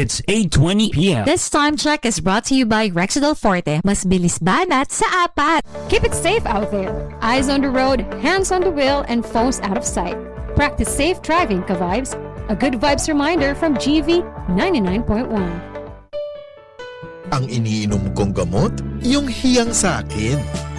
It's 8:20 p.m. This time check is brought to you by Rexidol Forte. Mas bilis banat sa apat. Keep it safe out there. Eyes on the road, hands on the wheel, and phones out of sight. Practice safe driving, ka-vibes. A good vibes reminder from GV 99.1. Ang iniinom kong gamot, yung hiyang sa akin.